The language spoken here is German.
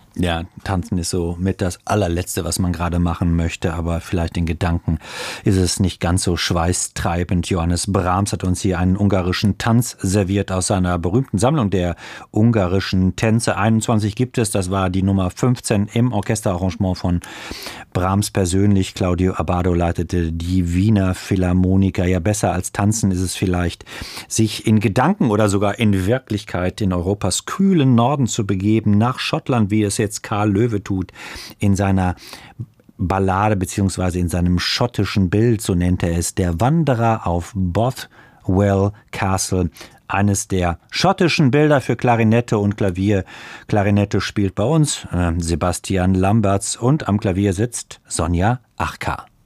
Ja, tanzen ist so mit das allerletzte, was man gerade machen möchte, aber vielleicht in Gedanken ist es nicht ganz so schweißtreibend. Johannes Brahms hat uns hier einen ungarischen Tanz serviert aus seiner berühmten Sammlung der ungarischen Tänze. 21 gibt es, das war die Nummer 15 im Orchesterarrangement von Brahms persönlich. Claudio Abbado leitete die Wiener Philharmoniker. Ja, besser als tanzen ist es vielleicht, sich in Gedanken oder sogar in Wirklichkeit in Europas kühlen Norden zu begeben, nach Schottland, wie es jetzt Karl Löwe tut, in seiner Ballade beziehungsweise in seinem schottischen Bild, so nennt er es, der Wanderer auf Bothwell Castle. Eines der schottischen Bilder für Klarinette und Klavier. Klarinette spielt bei uns Sebastian Lambertz und am Klavier sitzt Sonja Achka.